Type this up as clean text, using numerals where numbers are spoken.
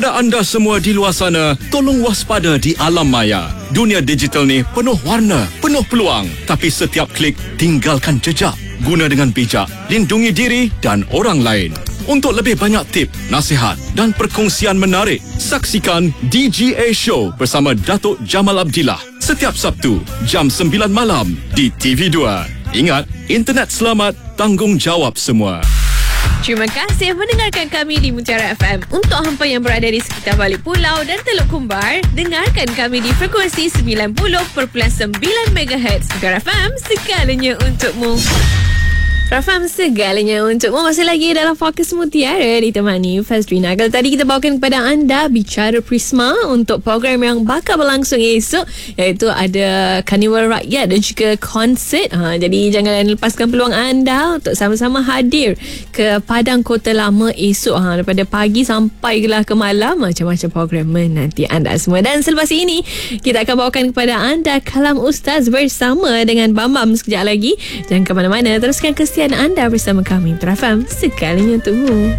Kepada anda semua di luar sana, tolong waspada di alam maya. Dunia digital ni penuh warna, penuh peluang. Tapi setiap klik, tinggalkan jejak. Guna dengan bijak, lindungi diri dan orang lain. Untuk lebih banyak tip, nasihat dan perkongsian menarik, saksikan DGA Show bersama Datuk Jamal Abdillah setiap Sabtu, jam 9 malam di TV2. Ingat, internet selamat, tanggungjawab semua. Terima kasih mendengarkan kami di Mutiara FM. Untuk hampa yang berada di sekitar Balik Pulau dan Teluk Kumbar, dengarkan kami di frekuensi 90.9 MHz. Mutiara FM, segalanya untukmu. Rafam, segalanya untukmu. Masih lagi dalam Fokus Mutiara ditemani Fazrina. Kalau tadi kita bawakan kepada anda Bicara Prisma untuk program yang bakal berlangsung esok, iaitu ada Karnival Rakyat dan juga konsert. Jadi jangan lepaskan peluang anda untuk sama-sama hadir ke Padang Kota Lama esok. Daripada pagi sampai ke malam, macam-macam program menanti anda semua. Dan selepas ini kita akan bawakan kepada anda Kalam Ustaz bersama dengan Bambam sekejap lagi. Jangan ke mana-mana, teruskan kesetiaan anda bersama kami. Terafam, segalanya untukmu.